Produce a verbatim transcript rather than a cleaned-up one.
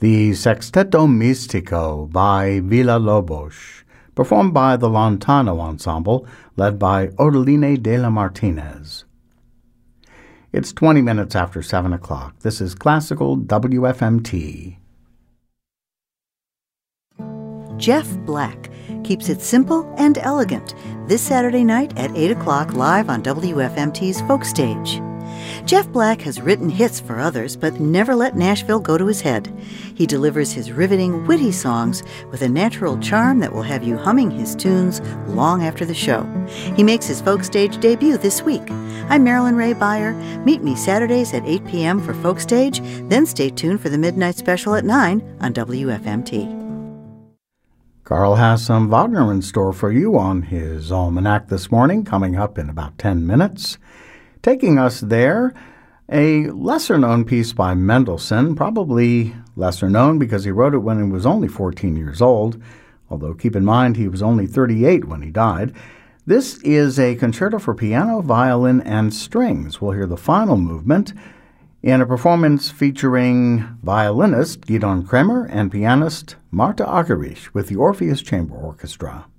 the Sexteto Místico by Villa-Lobos, performed by the Lontano Ensemble, led by Odeline de la Martinez. It's twenty minutes after seven o'clock. This is Classical W F M T. Jeff Black keeps it simple and elegant this Saturday night at eight o'clock live on W F M T's Folk Stage. Jeff Black has written hits for others, but never let Nashville go to his head. He delivers his riveting, witty songs with a natural charm that will have you humming his tunes long after the show. He makes his Folk Stage debut this week. I'm Marilyn Ray Beyer. Meet me Saturdays at eight p.m. for Folk Stage, then stay tuned for the Midnight Special at nine on W F M T. Carl has some Wagner in store for you on his almanac this morning, coming up in about ten minutes. Taking us there, a lesser-known piece by Mendelssohn, probably lesser known because he wrote it when he was only fourteen years old, although keep in mind he was only thirty-eight when he died. This is a concerto for piano, violin, and strings. We'll hear the final movement in a performance featuring violinist Gidon Kremer and pianist Marta Argerich with the Orpheus Chamber Orchestra.